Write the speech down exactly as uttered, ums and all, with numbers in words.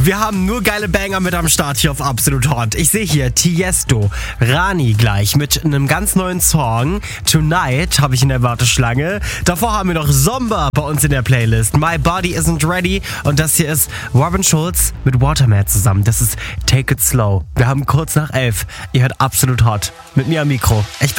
Wir haben nur geile Banger mit am Start hier auf Absolut Hot. Ich sehe hier Tiesto, Rani gleich mit einem ganz neuen Song. Tonight habe ich in der Warteschlange. Davor haben wir noch Zomba bei uns in der Playlist. My Body Isn't Ready. Und das hier ist Robin Schulz mit Waterman zusammen. Das ist Take It Slow. Wir haben kurz nach elf. Ihr hört Absolut Hot. Mit mir am Mikro. Ich bin